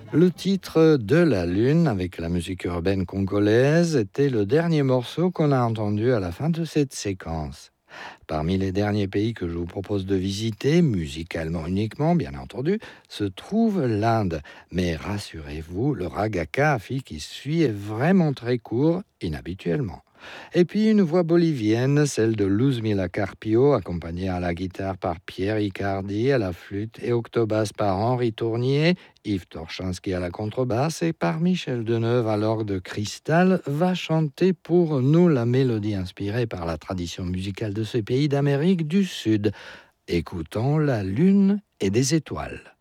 Le titre de la Lune, avec la musique urbaine congolaise, était le dernier morceau qu'on a entendu à la fin de cette séquence. Parmi les derniers pays que je vous propose de visiter, musicalement uniquement, bien entendu, se trouve l'Inde. Mais rassurez-vous, le raga kafi qui suit est vraiment très court, inhabituellement. Et puis une voix bolivienne, celle de Luzmila Carpio, accompagnée à la guitare par Pierre Icardi, à la flûte et octobasse par Henri Tournier, Yves Torchanski à la contrebasse et par Michel Deneuve à l'orgue de cristal, va chanter pour nous la mélodie inspirée par la tradition musicale de ce pays d'Amérique du Sud. Écoutons la lune et des étoiles.